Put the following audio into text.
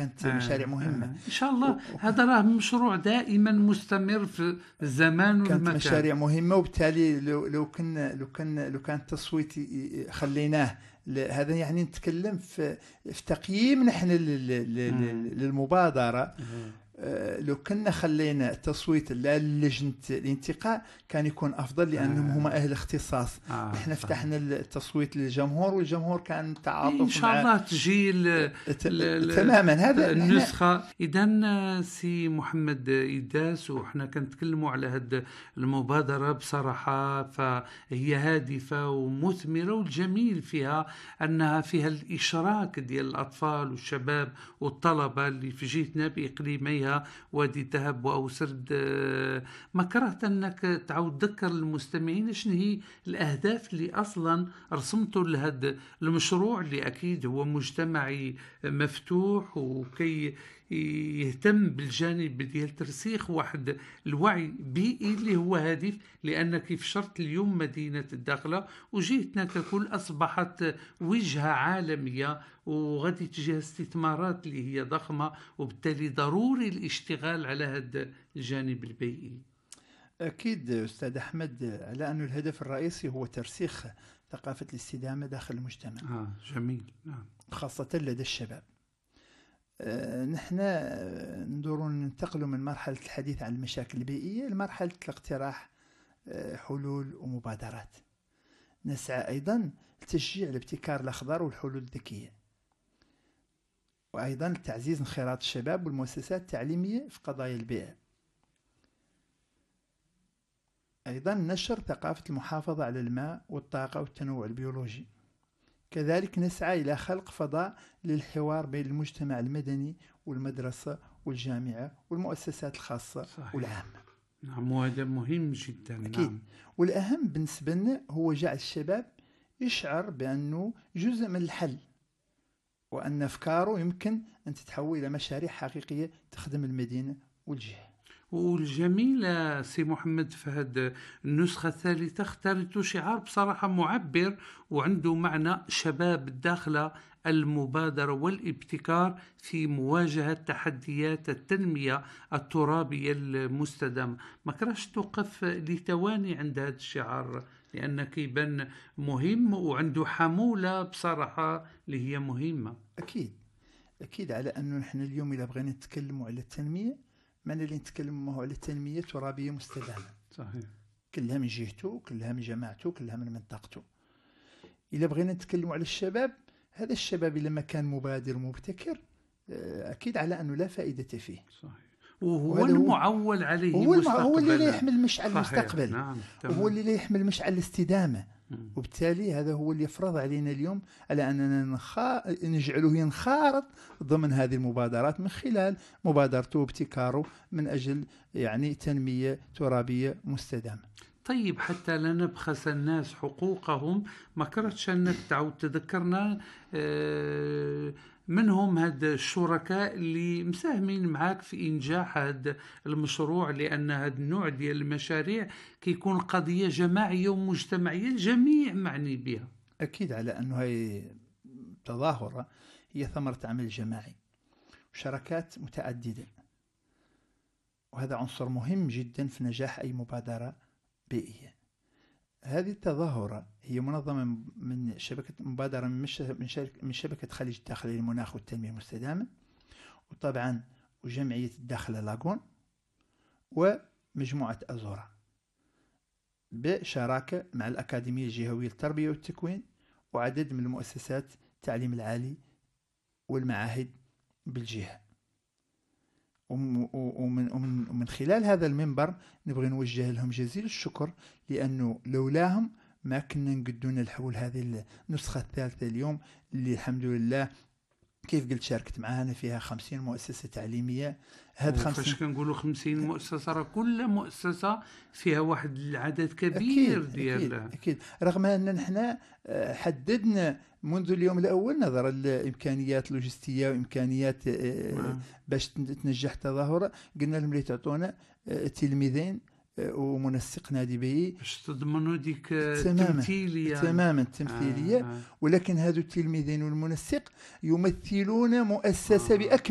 كانت مشاريع مهمة. إن شاء الله هذا راه مشروع دائما مستمر في الزمان كانت والمكان. مشاريع مهمة، وبالتالي لو كان التصويت خليناه هذا يعني نتكلم في تقييم نحن للمبادرة. لو كنا خلينا التصويت لجنة الانتقاء كان يكون أفضل، لأنهم هم أهل اختصاص. احنا فتحنا التصويت للجمهور، والجمهور كان تعاطف إن شاء الله تجي تماما هذا النسخة. إذن سي محمد إيداس، وإحنا كنتكلموا على هذه المبادرة بصراحة فهي هادفة ومثمرة، والجميل فيها أنها فيها الإشراك ديال الأطفال والشباب والطلبة اللي في جهتنا بإقليميها وادي الذهب وأوسرد. ما كرهت أنك تعود تذكر المستمعين شنو هي الأهداف اللي أصلا رسمته لهذا المشروع، اللي أكيد هو مجتمعي مفتوح وكي يهتم بالجانب ديال ترسيخ واحد الوعي بيئي اللي هو هادف. لأن كيف شرط اليوم مدينة الداخلة وجهتنا ككل أصبحت وجهة عالمية، وغادي تجيها استثمارات اللي هي ضخمة، وبالتالي ضروري الاشتغال على هذا الجانب البيئي. أكيد أستاذ أحمد، على أن الهدف الرئيسي هو ترسيخ ثقافة الاستدامة داخل المجتمع. جميل. نعم. خاصة لدى الشباب. نحن ننتقل من مرحلة الحديث عن المشاكل البيئية لمرحلة الاقتراح حلول ومبادرات. نسعى أيضا لتشجيع الابتكار الأخضر والحلول الذكية، وأيضا تعزيز انخراط الشباب والمؤسسات التعليمية في قضايا البيئة. أيضا نشر ثقافة المحافظة على الماء والطاقة والتنوع البيولوجي. كذلك نسعى إلى خلق فضاء للحوار بين المجتمع المدني والمدرسة والجامعة والمؤسسات الخاصة. صحيح. والعامة. نعم، وهذا مهم جدا. أكيد. نعم. والأهم بالنسبة لنا هو جعل الشباب يشعر بأنه جزء من الحل، وأن أفكاره يمكن أن تتحول إلى مشاريع حقيقية تخدم المدينة والجهة. والجميل سي محمد في هذه النسخة الثالثة اختارت شعار بصراحة معبر وعنده معنى: شباب الداخلة، المبادرة والابتكار في مواجهة تحديات التنمية الترابية المستدامة. ما كراش توقف لثواني عند هذا الشعار، لأنه كيبان مهم وعنده حمولة بصراحة اللي هي مهمة. أكيد على أنه نحن اليوم إذا بغينا نتكلم على التنمية، من اللي نتكلم على التنمية ترابية مستدامة. صحيح. كلها من جهته، كلها من جماعته، كلها من منطقته. إذا بغينا نتكلم على الشباب، هذا الشباب لما كان مبادر مبتكر أكيد على أنه لا فائدة فيه. صحيح. وهو المعول عليه هو اللي يحمل مشعل المستقبل. نعم. وهو اللي يحمل مشعل الاستدامة. وبالتالي هذا هو اللي يفرض علينا اليوم على أننا نجعله ينخرط ضمن هذه المبادرات من خلال مبادرته وابتكاره من أجل يعني تنمية ترابية مستدامة. طيب، حتى لا نبخس الناس حقوقهم، ما كرتش أنك تعود تذكرنا منهم هاد الشركاء اللي مساهمين معاك في إنجاح هذا المشروع، لأن هذا النوع ديال المشاريع كيكون قضية جماعية ومجتمعية الجميع معني بها. أكيد على أنه هي تظاهرة هي ثمرة عمل جماعي وشركات متعددة، وهذا عنصر مهم جدا في نجاح أي مبادرة بيئية. هذه التظاهرة هي منظمة من شبكة مبادرة من شبكة خليج الداخلة للمناخ والتنمية المستدامة، وطبعا وجمعية الداخلة لاغون ومجموعة أزورا، بشراكة مع الأكاديمية الجهوية للتربية والتكوين وعدد من المؤسسات التعليم العالي والمعاهد بالجهة. ومن خلال هذا المنبر نبغي نوجه لهم جزيل الشكر، لأنه لولاهم ما كنا نقدون الحول هذه النسخة الثالثة اليوم، اللي الحمد لله كيف قلت شاركت معانا فيها 50 مؤسسة تعليمية. فاش كنقولوا 50 مؤسسة راه كل مؤسسة فيها واحد العدد كبير ديال. أكيد رغم أن نحن حددنا منذ اليوم الأول نظرا لإمكانيات لوجستية وإمكانيات باش تنجح التظاهرة، قلنا لهم لي تعطونا تلميذين ومنسق نادي بيئي باش تضمنوا ديك التمثيلية. تماما تمثيلية. ولكن هذو التلميذين والمنسق يمثلون مؤسسة بأكمل